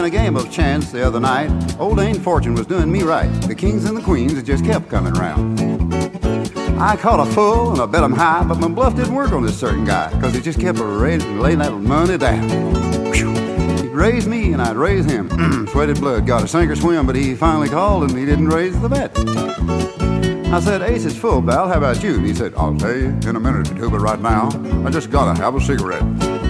In a game of chance the other night, old Dame Fortune was doing me right. The kings and the queens just kept coming round. I caught a full and I bet him high, but my bluff didn't work on this certain guy, cause he just kept laying that money down. He'd raise me and I'd raise him. Sweated blood, got a sink or swim, but he finally called and he didn't raise the bet. I said, Ace is full, Bal, how about you? And he said, I'll tell you in a minute or two, but right now I just gotta have a cigarette.